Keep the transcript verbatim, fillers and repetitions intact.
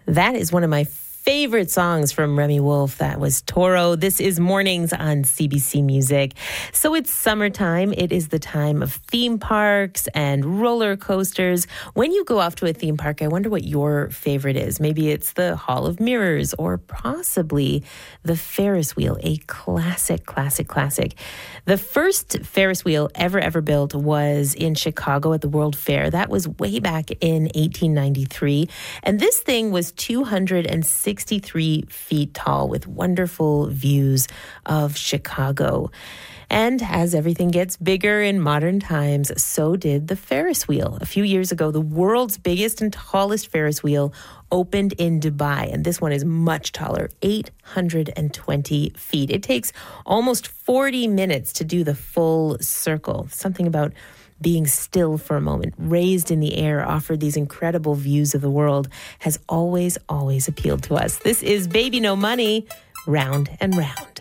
That is one of my favorite songs from Remy Wolf. That was Toro. This is Mornings on C B C Music. So it's summertime. It is the time of theme parks and roller coasters. When you go off to a theme park, I wonder what your favorite is. Maybe it's the Hall of Mirrors or possibly the Ferris wheel, a classic, classic, classic. The first Ferris wheel ever, ever built was in Chicago at the World Fair. That was way back in eighteen ninety-three. And this thing was two hundred sixty-three feet tall with wonderful views of Chicago. And as everything gets bigger in modern times, so did the Ferris wheel. A few years ago, the world's biggest and tallest Ferris wheel opened in Dubai. And this one is much taller, eight hundred twenty feet. It takes almost forty minutes to do the full circle. Something about being still for a moment, raised in the air, offered these incredible views of the world, has always, always appealed to us. This is Baby No Money, Round and Round.